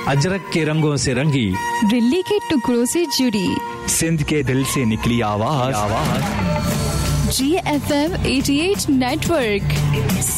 अजरक के रंगों से रंगी, दिल्ली के टुकड़ों से जुड़ी, सिंध के दिल से निकली आवाज। GFM 88 network